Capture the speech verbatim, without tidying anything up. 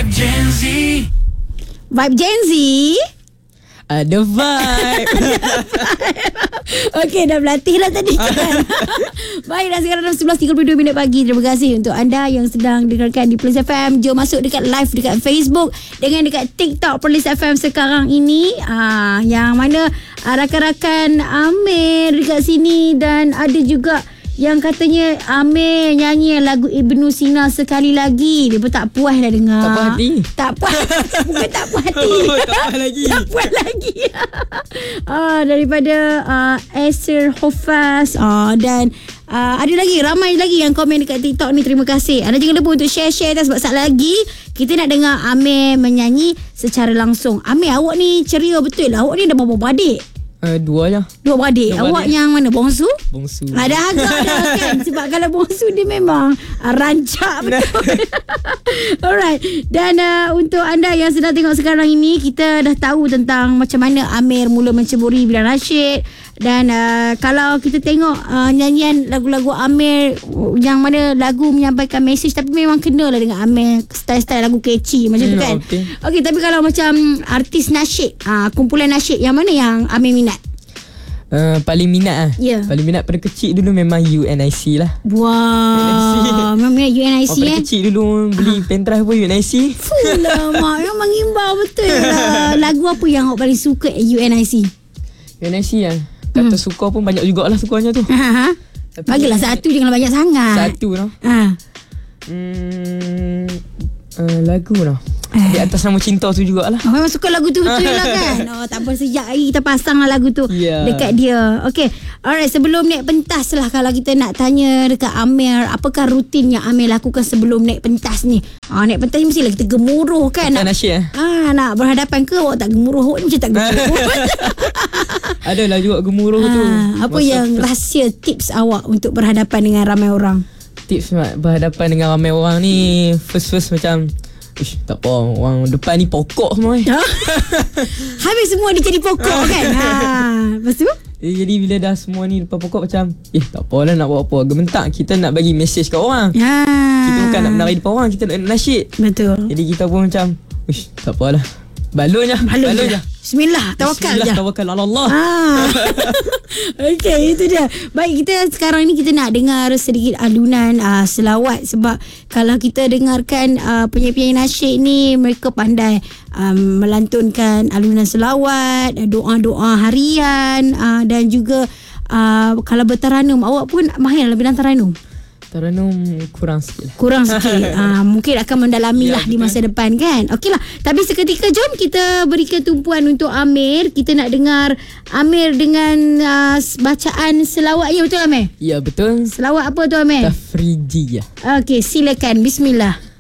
Vibe Gen Z. Vibe Gen Z. Ada vibe. Okey, dah berlatih lah tadi kan. Baiklah, sekarang dah sebelas tiga puluh dua minit pagi. Terima kasih untuk anda yang sedang dengarkan di Perlis F M. Jom masuk dekat live dekat Facebook dengan dekat TikTok Perlis F M sekarang ini. Ah, yang mana ah, rakan-rakan Amir dekat sini, dan ada juga yang katanya Amir nyanyi lagu Ibnu Sina sekali lagi. Dia pun tak puas dah dengar. Tak puas hati. Tak puas. Bukan tak puas hati. Oh, tak puas lagi. Tak puas lagi. ah, daripada uh, Esther Hofaz. Ah, dan uh, ada lagi, ramai lagi yang komen dekat TikTok ni. Terima kasih. Anda jangan lupa untuk share-share dah, sebab saat lagi kita nak dengar Amir menyanyi secara langsung. Amir, awak ni ceria betul lah. Awak ni dah berapa adik? Uh, dua je. Dua beradik. Dua Awak beradik. yang mana? Bongsu? Bongsu. Ada agak dah kan. Sebab kalau bongsu dia memang uh, rancak betul. Alright. Dan uh, untuk anda yang sedang tengok sekarang ini, kita dah tahu tentang macam mana Amir mula menceburi Bilal Rashid. Dan uh, kalau kita tengok uh, nyanyian lagu-lagu Amir, yang mana lagu menyampaikan mesej tapi memang kena lah dengan Amir, style-style lagu catchy macam tu kan. Okay. Okey, tapi kalau macam artis nasyid, uh, kumpulan nasyid, yang mana yang Amir minat? Uh, paling minat lah. Ya. Paling minat pada kecil dulu memang U N I C lah. Wah, memang minat U N I C oh, pada eh. kecil dulu beli pendrive pun U N I C. Fuh lah mak, yang mengimbau betul lah. Lagu apa yang awak paling suka U N I C? U N I C lah. Kata hmm. suka pun banyak jugalah sukanya tu. Ha, ha. Bagilah satu, jangan banyak sangat. Satu lah. Ha. Hmm, uh, lagu lah. Eh. Di atas nama cinta tu jugalah. Oh, memang suka lagu tu betul lah kan. Oh, tak apa, sejak hari kita pasang lah lagu tu yeah. dekat dia. Okay, alright, sebelum naik pentas lah, kalau kita nak tanya dekat Amir, apakah rutin yang Amir lakukan sebelum naik pentas ni? Ah, naik pentas ni mestilah kita gemuruh kan. Tak nak share. Ah, nak berhadapan ke awak tak gemuruh? Awak ni macam tak gemuruh. Adalah juga gemuruh ah, tu. Apa Masa yang rahsia tips awak untuk berhadapan dengan ramai orang? Tips berhadapan dengan ramai orang ni, first-first macam, ish, tak apa, orang depan ni pokok semua eh. Habis semua dia jadi pokok kan. Ha. Lepas tu? Eh, jadi bila dah semua ni depan pokok macam, eh tak apalah nak buat apa. Gementak kita nak bagi mesej kat orang. Ha. Kita bukan nak menari depan orang, kita nak nasyid. Betul. Jadi kita pun macam, ish, tak apalah. Balon je. Balon, Balon je. je. Bismillah, tawakal Bismillah, je. tawakal ala Allah. Ah. Okey, itu dia. Baik, kita sekarang ni kita nak dengar sedikit alunan uh, selawat, sebab kalau kita dengarkan uh, penyanyi-penyanyi nasyid ni, mereka pandai um, melantunkan alunan selawat, doa-doa harian, uh, dan juga uh, kalau bertaranum, awak pun mahir lah bidang taranum. Taranum kurang sikit lah. Kurang sikit. ha, Mungkin akan mendalami ya, lah di masa depan kan. Okey lah. Tapi seketika jom kita berikan tumpuan untuk Amir. Kita nak dengar Amir dengan uh, bacaan selawat. Ya betul Amir? Ya betul. Selawat apa tu Amir? Tafrijiyah. Okey, silakan. Bismillah.